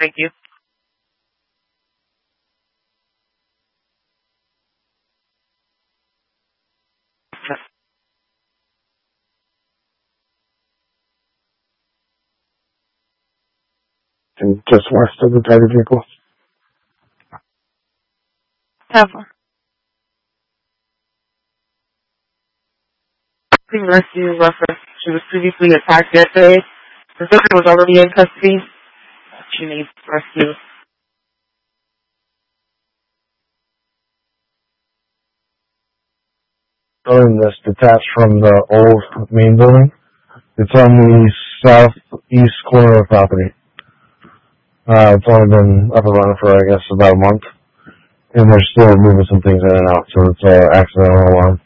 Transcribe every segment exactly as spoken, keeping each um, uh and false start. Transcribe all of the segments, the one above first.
Thank you. And just west of the target vehicle. Cover. Being rescued reference. She was previously attacked yesterday. The victim was already in custody. She needs rescue. Building that's detached from the old main building. It's on the southeast corner of the property. Uh, it's only been up and running for, I guess, about a month. And they're still moving some things in and out, so it's an uh, accidental alarm.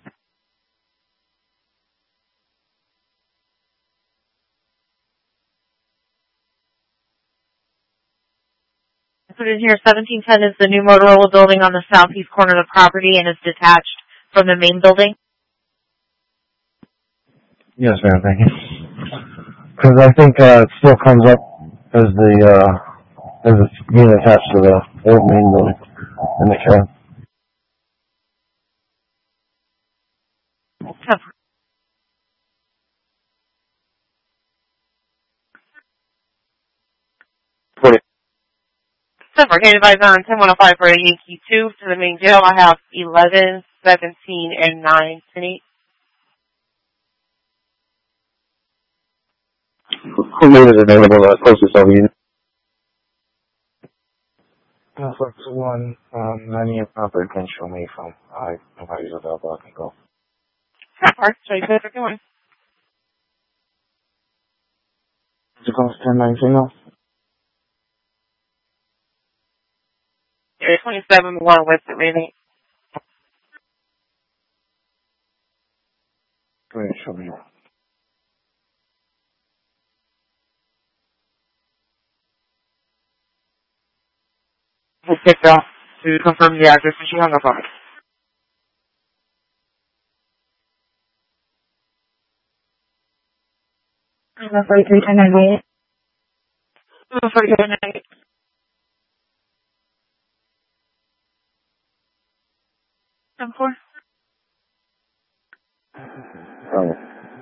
I put in here seventeen ten is the new Motorola building on the southeast corner of the property and is detached from the main building. Yes, ma'am, thank you. Because I think uh, it still comes up as the uh, as it's being attached to the old main building in the cab. Cover. Forty. Cover. Hey, advisor on ten one oh five for a Yankee two to the main jail. I have eleven, seventeen, and nine. eight. Who made it available uh, closest over unit? Flex one, um, ninety proper can show me from I nobody's available, I can go. Cover. Show you better doing. Is it cost ten nineteen now? Area twenty-seven, one with the rating. Go ahead, show me. I picked off to confirm the address and she hung up on me. I'm forty-three ten ninety-eight. I'm forty-three ten ninety-eight. I'm four. Oh.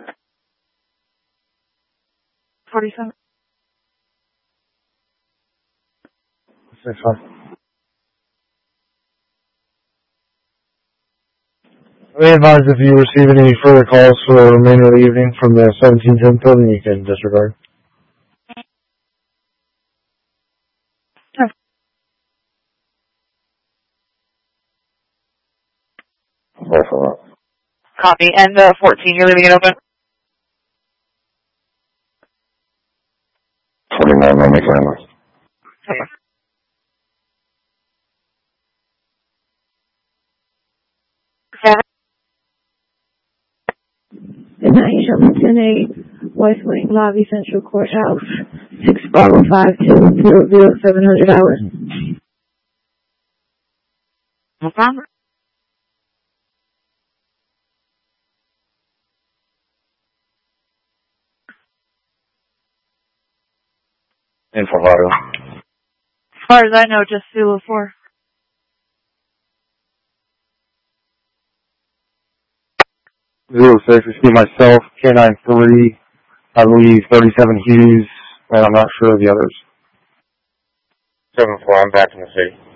forty-seven. Six five. We advise if you receive any further calls for the remainder of the evening from the seventeen ten building, you can disregard. Copy. And uh, fourteen, you're leaving it open? twenty-nine, let me find it. Okay. Seven. Good night, Sherman ten eight, West Wing, Lobby Central Courthouse, six Bravo five two zero zero seven hundred hours. No problem. Info As far as I know, just Zulu four. Zero six, I see myself, K nine three, I believe thirty-seven Hughes, and I'm not sure of the others. Seven four, I'm back in the city.